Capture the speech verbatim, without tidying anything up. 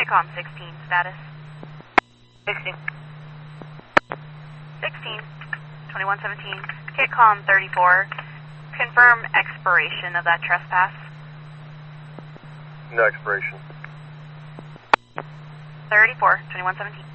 KitCom sixteen, status. sixteen. sixteen, twenty-one seventeen, KitCom thirty-four. Confirm expiration of that trespass. No expiration. thirty-four, twenty-one seventeen.